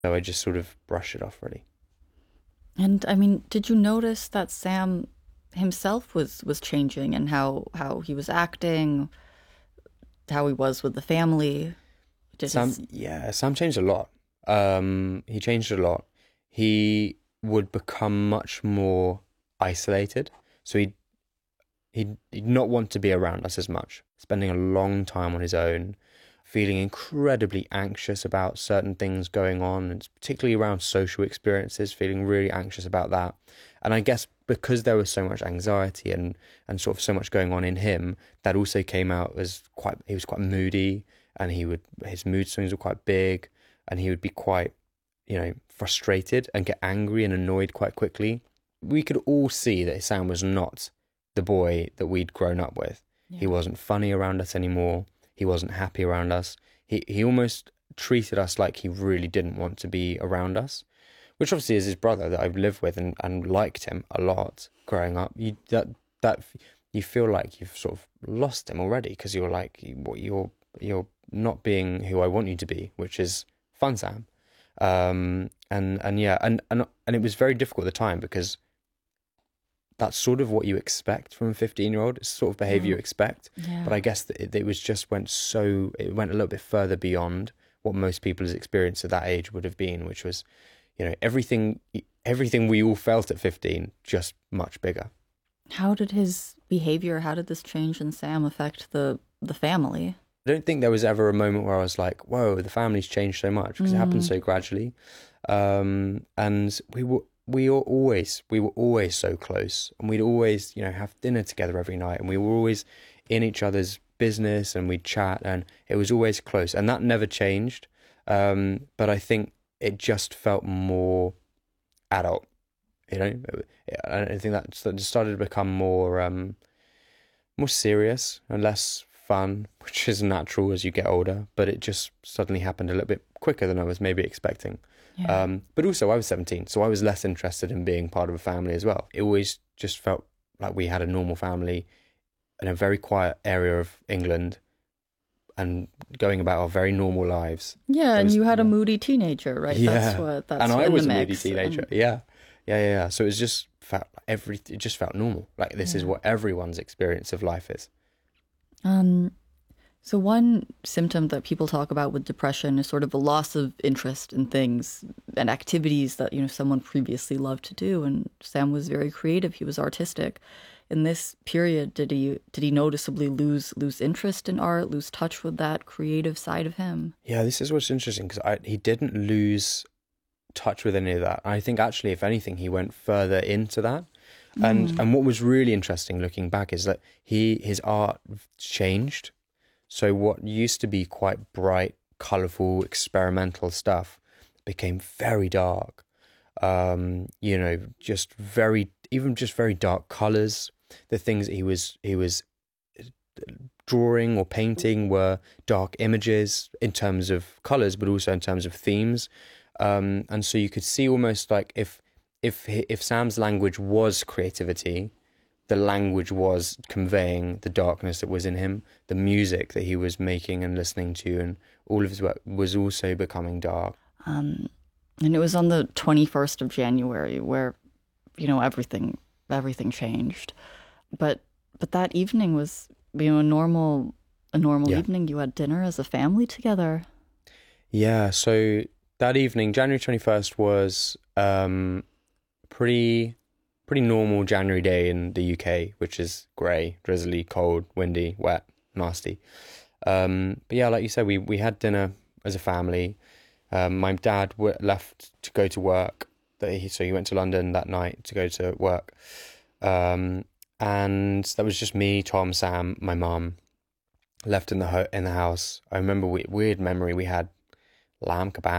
So I just sort of brush it off, really. And I mean, did you notice that Sam himself was changing and how he was acting, how he was with the family? Did Sam, his yeah, Sam changed a lot. He changed a lot. He would become much more isolated. So he'd not want to be around us as much, spending a long time on his own, feeling incredibly anxious about certain things going on, and particularly around social experiences, feeling really anxious about that. And I guess because there was so much anxiety and sort of so much going on in him, that also came out as he was quite moody, and his mood swings were quite big, and he would be quite, frustrated and get angry and annoyed quite quickly. We could all see that Sam was not the boy that we'd grown up with. He yeah. wasn't funny around us anymore. He wasn't happy around us. He almost treated us like he really didn't want to be around us, which obviously is his brother that I've lived with and liked him a lot growing up. That you feel like you've sort of lost him already because you're like you're not being who I want you to be, which is fun, Sam. And yeah, and it was very difficult at the time because that's sort of what you expect from a 15-year-old. It's the sort of behavior you Mm, expect. But yeah. I guess that it was just it went a little bit further beyond what most people's experience at that age would have been, which was, everything we all felt at 15, just much bigger. How did his behavior, how did this change in Sam affect the family? I don't think there was ever a moment where I was like, whoa, the family's changed so much because it happened Mm, so gradually. And we were always so close, and we'd always, have dinner together every night, and we were always in each other's business, and we'd chat, and it was always close, and that never changed. But I think it just felt more adult, you know. I think that just started to become more serious and less fun, which is natural as you get older, but it just suddenly happened a little bit quicker than I was maybe expecting. yeah. But also, I was 17, so I was less interested in being part of a family as well. It always just felt like we had a normal family in a very quiet area of England and going about our very normal lives. Yeah, It and was, you had a yeah. moody teenager, right? Yeah. And That's I in the was a moody mix. teenager. And Yeah. Yeah, yeah, yeah. So it was just felt it just felt normal. Like this is yeah. what everyone's experience of life is. Um, so one symptom that people talk about with depression is sort of a loss of interest in things and activities that, someone previously loved to do. And Sam was very creative. He was artistic. In this period, did he noticeably lose interest in art, lose touch with that creative side of him? Yeah, this is what's interesting because he didn't lose touch with any of that. I think actually, if anything, he went further into that. And Mm. and what was really interesting looking back is that his art changed. So what used to be quite bright, colorful, experimental stuff became very dark. Just very dark colors. The things that he was drawing or painting were dark images in terms of colors, but also in terms of themes. And so you could see almost like if Sam's language was creativity, the language was conveying the darkness that was in him. The music that he was making and listening to, and all of his work was also becoming dark. Um, and it was on the 21st of January where, everything changed. But but that evening was, a normal Yeah, evening. You had dinner as a family together. yeah. So that evening, January 21st, was pretty pretty normal January day in the UK, which is grey, drizzly, cold, windy, wet, nasty. But yeah, like you said, we had dinner as a family. My dad left to go to work. So he went to London that night to go to work. Um, and that was just me, Tom, Sam, my mum left in the house. I remember weird memory. We had lamb kebab